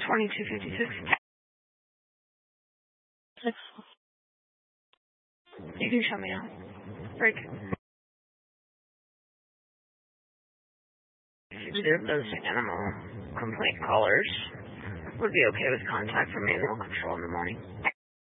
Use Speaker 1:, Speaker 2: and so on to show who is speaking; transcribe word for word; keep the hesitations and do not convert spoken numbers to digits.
Speaker 1: twenty-two fifty-six. You can show me now. Break. Observe those animal complaint callers would be okay with contact from animal control in the morning.